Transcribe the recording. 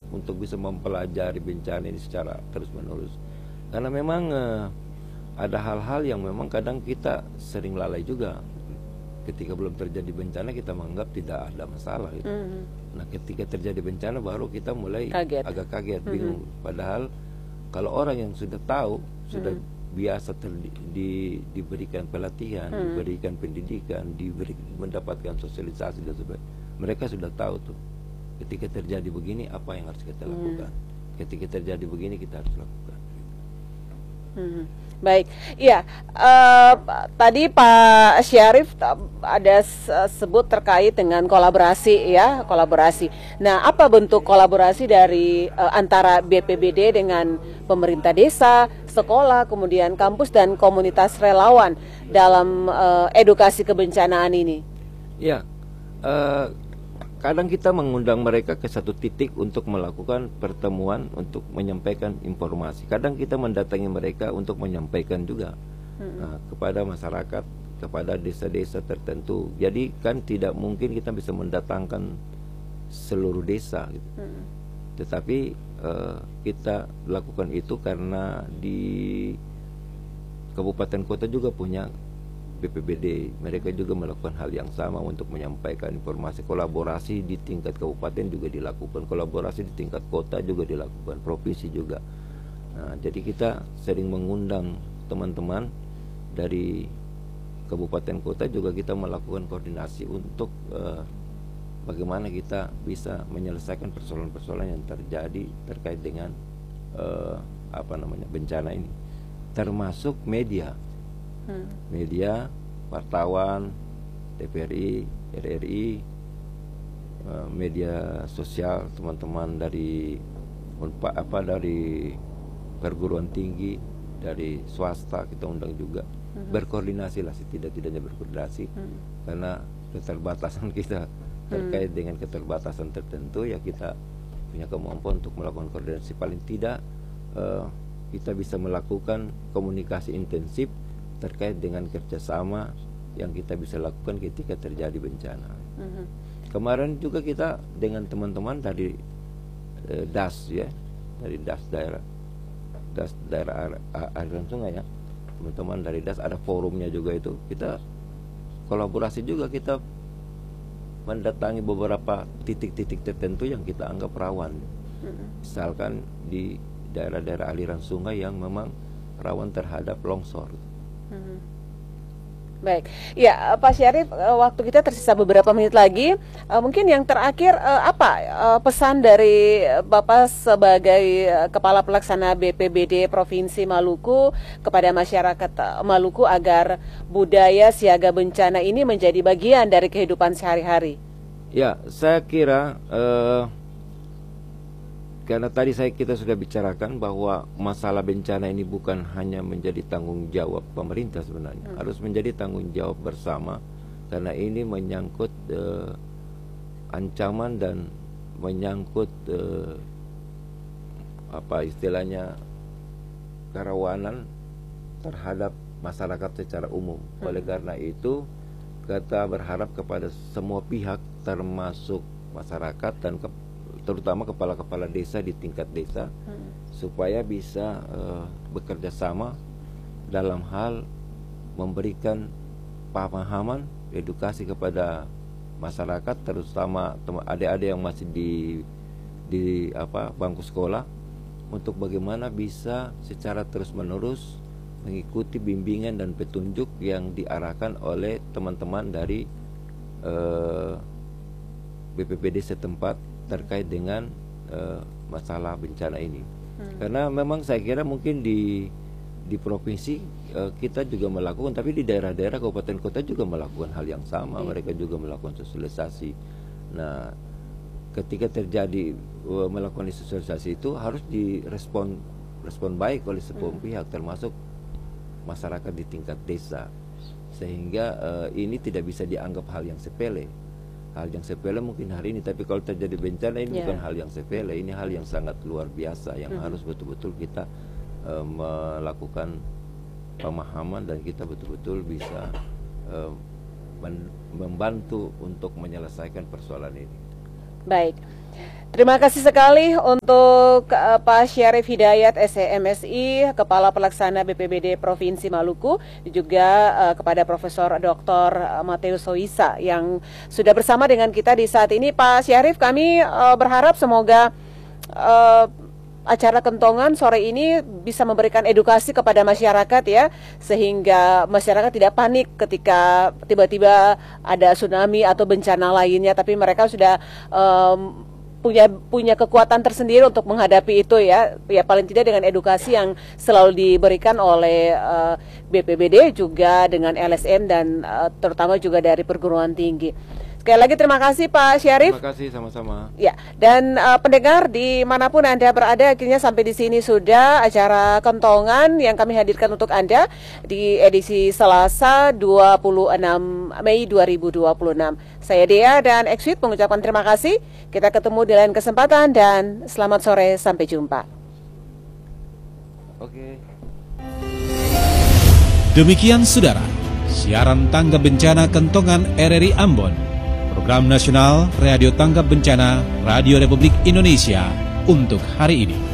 untuk bisa mempelajari bencana ini secara terus-menerus. Karena memang ada hal-hal yang memang kadang kita sering lalai juga. Ketika belum terjadi bencana kita menganggap tidak ada masalah gitu. Nah ketika terjadi bencana baru kita mulai agak kaget, bingung. Padahal kalau orang yang sudah tahu, sudah biasa diberikan pelatihan, diberikan pendidikan, mendapatkan sosialisasi dan sebagainya, mereka sudah tahu tuh ketika terjadi begini apa yang harus kita lakukan, ketika terjadi begini kita harus lakukan. Baik, iya. Tadi Pak Syarif ada sebut terkait dengan kolaborasi, ya, kolaborasi. Nah, apa bentuk kolaborasi dari antara BPBD dengan pemerintah desa, sekolah, kemudian kampus dan komunitas relawan dalam edukasi kebencanaan ini? Ya, kadang kita mengundang mereka ke satu titik untuk melakukan pertemuan untuk menyampaikan informasi. Kadang kita mendatangi mereka untuk menyampaikan juga kepada masyarakat, kepada desa-desa tertentu. Jadi kan tidak mungkin kita bisa mendatangkan seluruh desa gitu. Tetapi kita lakukan itu karena di kabupaten kota juga punya BPBD, mereka juga melakukan hal yang sama untuk menyampaikan informasi. Kolaborasi di tingkat kabupaten juga dilakukan, kolaborasi di tingkat kota juga dilakukan, provinsi juga. Nah, jadi kita sering mengundang teman-teman dari kabupaten kota juga, kita melakukan koordinasi untuk bagaimana kita bisa menyelesaikan persoalan-persoalan yang terjadi terkait dengan bencana ini, termasuk media. Media, wartawan, TVRI, RRI, media sosial, teman-teman dari dari perguruan tinggi, dari swasta kita undang juga. Berkoordinasi lah, setidak-tidaknya berkoordinasi, karena keterbatasan kita terkait dengan keterbatasan tertentu, ya kita punya kemampuan untuk melakukan koordinasi. Paling tidak kita bisa melakukan komunikasi intensif terkait dengan kerjasama yang kita bisa lakukan ketika terjadi bencana. Kemarin juga kita dengan teman-teman dari DAS, ya, dari DAS daerah aliran sungai, ya, teman-teman dari DAS ada forumnya juga, itu kita kolaborasi juga, kita mendatangi beberapa titik-titik tertentu yang kita anggap rawan. Misalkan di daerah-daerah aliran sungai yang memang rawan terhadap longsor. Baik, ya Pak Syarif, waktu kita tersisa beberapa menit lagi. Mungkin yang terakhir, apa pesan dari Bapak sebagai Kepala Pelaksana BPBD Provinsi Maluku kepada masyarakat Maluku agar budaya siaga bencana ini menjadi bagian dari kehidupan sehari-hari? Ya, saya kira karena tadi kita sudah bicarakan bahwa masalah bencana ini bukan hanya menjadi tanggung jawab pemerintah sebenarnya, harus menjadi tanggung jawab bersama, karena ini menyangkut ancaman dan menyangkut kerawanan terhadap masyarakat secara umum. Oleh karena itu kita berharap kepada semua pihak, termasuk masyarakat dan terutama kepala-kepala desa di tingkat desa, supaya bisa bekerja sama dalam hal memberikan pemahaman, edukasi kepada masyarakat, terutama adik-adik yang masih di bangku sekolah, untuk bagaimana bisa secara terus-menerus mengikuti bimbingan dan petunjuk yang diarahkan oleh teman-teman dari BPBD setempat terkait dengan masalah bencana ini. Karena memang saya kira mungkin di provinsi kita juga melakukan, tapi di daerah-daerah kabupaten kota juga melakukan hal yang sama. Mereka juga melakukan sosialisasi. Nah, ketika terjadi melakukan sosialisasi itu harus direspon baik oleh semua pihak, termasuk masyarakat di tingkat desa, sehingga ini tidak bisa dianggap hal yang sepele. Hal yang sepele mungkin hari ini, tapi kalau terjadi bencana ini bukan hal yang sepele, ini hal yang sangat luar biasa, yang harus betul-betul kita melakukan pemahaman, dan kita betul-betul bisa membantu untuk menyelesaikan persoalan ini. Baik. Terima kasih sekali untuk Pak Syarif Hidayat, SEMSI, Kepala Pelaksana BPBD Provinsi Maluku, juga kepada Profesor Dr. Mateus Soisa yang sudah bersama dengan kita di saat ini. Pak Syarif, kami berharap semoga acara Kentongan sore ini bisa memberikan edukasi kepada masyarakat ya, sehingga masyarakat tidak panik ketika tiba-tiba ada tsunami atau bencana lainnya, tapi mereka sudah punya kekuatan tersendiri untuk menghadapi itu ya paling tidak dengan edukasi yang selalu diberikan oleh BPBD juga dengan LSM dan terutama juga dari perguruan tinggi. Sekali lagi terima kasih Pak Syarif. Terima kasih sama-sama. Ya, dan pendengar dimanapun Anda berada, akhirnya sampai di sini sudah acara Kentongan yang kami hadirkan untuk Anda di edisi Selasa 26 Mei 2026. Saya Dea dan Exit mengucapkan terima kasih. Kita ketemu di lain kesempatan dan selamat sore, sampai jumpa. Oke. Demikian saudara, siaran tanggap bencana Kentongan RRI Ambon, program nasional Radio Tanggap Bencana Radio Republik Indonesia untuk hari ini.